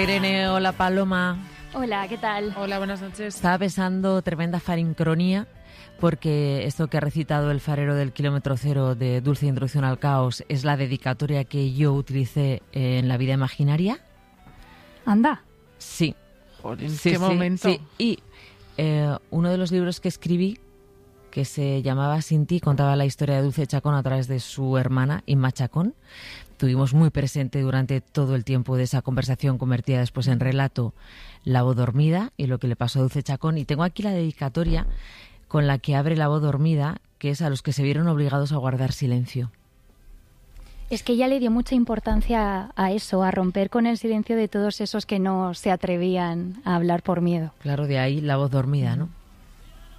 Irene, hola Paloma. Hola, ¿qué tal? Hola, buenas noches. Estaba pensando tremenda farincronía porque esto que ha recitado el farero del kilómetro cero de Dulce Introducción al Caos es la dedicatoria que yo utilicé en La vida imaginaria. Anda. Sí. Joder, Sí, qué sí, momento. sí. Y uno de los libros que escribí, que se llamaba Sin ti, contaba la historia de Dulce Chacón a través de su hermana, Inma Chacón. Tuvimos muy presente durante todo el tiempo de esa conversación, convertida después en relato, La voz dormida y lo que le pasó a Dulce Chacón. Y tengo aquí la dedicatoria con la que abre La voz dormida, que es a los que se vieron obligados a guardar silencio. Es que ella le dio mucha importancia a eso, a romper con el silencio de todos esos que no se atrevían a hablar por miedo. Claro, de ahí La voz dormida, ¿no?